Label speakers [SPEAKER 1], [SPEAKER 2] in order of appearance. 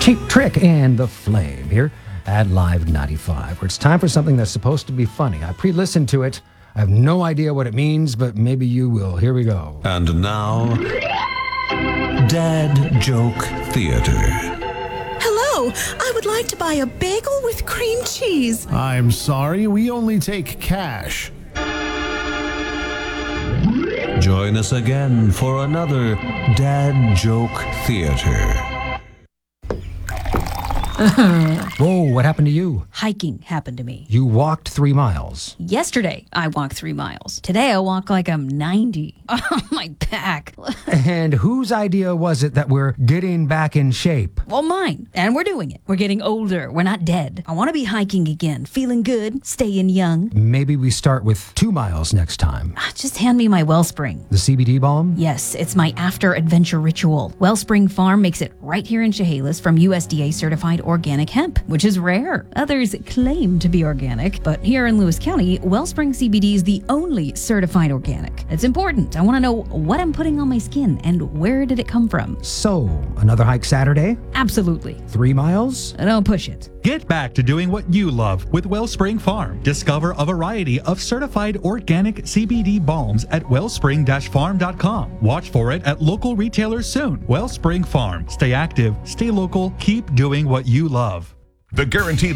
[SPEAKER 1] Cheap Trick and The Flame here at Live 95, where it's time for something that's supposed to be funny. I pre-listened to it. I have no idea what it means, but maybe you will. Here we go.
[SPEAKER 2] And now, Dad Joke Theater.
[SPEAKER 3] Hello, I would like to buy a bagel with cream cheese.
[SPEAKER 4] I'm sorry, we only take cash.
[SPEAKER 2] Join us again for another Dad Joke Theater.
[SPEAKER 1] Whoa, what happened to you?
[SPEAKER 5] Hiking happened to me.
[SPEAKER 1] You walked 3 miles.
[SPEAKER 5] Yesterday, I walked 3 miles. Today, I walk like I'm 90. Oh, my back.
[SPEAKER 1] And whose idea was it that we're getting back in shape?
[SPEAKER 5] Well, mine. And we're doing it. We're getting older. We're not dead. I want to be hiking again, feeling good, staying young.
[SPEAKER 1] Maybe we start with 2 miles next time.
[SPEAKER 5] Just hand me my Wellspring.
[SPEAKER 1] The CBD balm?
[SPEAKER 5] Yes, it's my after-adventure ritual. Wellspring Farm makes it right here in Chehalis from USDA-certified organic hemp, which is rare. Others claim to be organic, but here in Lewis County, Wellspring CBD is the only certified organic. It's important. I want to know what I'm putting on my skin and where did it come from.
[SPEAKER 1] So, another hike Saturday?
[SPEAKER 5] Absolutely.
[SPEAKER 1] 3 miles?
[SPEAKER 5] Don't push it.
[SPEAKER 6] Get back to doing what you love with Wellspring Farm. Discover a variety of certified organic CBD balms at wellspring-farm.com. Watch for it at local retailers soon. Wellspring Farm. Stay active, stay local, keep doing what you love.
[SPEAKER 7] The Guaranteed